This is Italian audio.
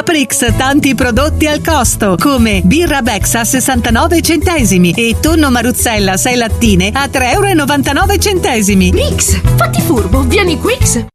Prix, tanti prodotti al costo, come birra Bex a 69 centesimi e tonno Maruzzella 6 lattine a 3,99 euro. Prix, fatti furbo, vieni Quix.